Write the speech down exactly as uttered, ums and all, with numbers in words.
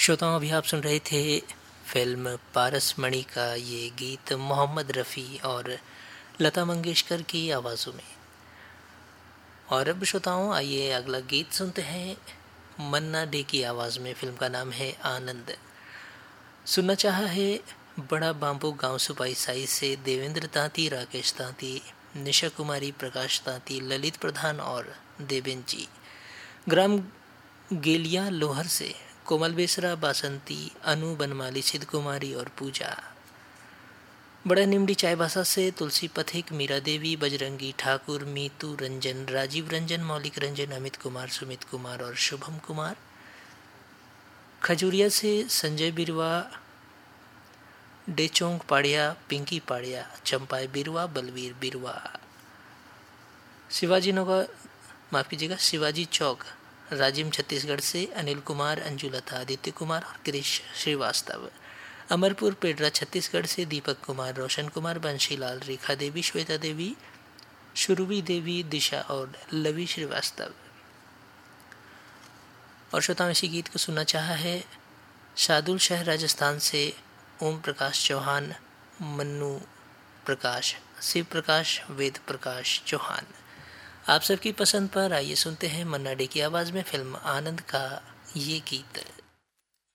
श्रोताओं, अभी आप सुन रहे थे फिल्म पारस मणि का ये गीत मोहम्मद रफ़ी और लता मंगेशकर की आवाज़ों में। और अब श्रोताओं, आइए अगला गीत सुनते हैं मन्ना डे की आवाज़ में। फिल्म का नाम है आनंद। सुनना चाहा है बड़ा बांबू गांव सुपाई साई से देवेंद्र तांती, राकेश तांती, निशा कुमारी, प्रकाश तांती, ललित प्रधान और देवेन जी। ग्राम गेलिया लोहर से कोमल बेसरा, बासंती, अनु बनमाली, सिद्ध कुमारी और पूजा। बड़ा निमडी चाईबासा से तुलसी पथिक, मीरा देवी, बजरंगी ठाकुर, मीतू रंजन, राजीव रंजन, मौलिक रंजन, अमित कुमार, सुमित कुमार और शुभम कुमार। खजूरिया से संजय बिरवा, डेचोंग पाड़िया, पिंकी पाड़िया, चंपाई बिरवा, बलवीर बिरवा। शिवाजी नगर माफ कीजिएगा शिवाजी चौक राजिम छत्तीसगढ़ से अनिल कुमार, अंजुलता, आदित्य कुमार और गिरीश श्रीवास्तव। अमरपुर पेडरा छत्तीसगढ़ से दीपक कुमार, रोशन कुमार, बंशीलाल, रेखा देवी, श्वेता देवी, शुरुवी देवी, दिशा और लवी श्रीवास्तव। और श्रोताओं, इसी गीत को सुनना चाहा है शादुल शहर राजस्थान से ओम प्रकाश चौहान, मन्नू प्रकाश, शिव प्रकाश, वेद प्रकाश चौहान। आप सबकी पसंद पर आइए सुनते हैं मन्ना डे की आवाज़ में फिल्म आनंद का ये गीत।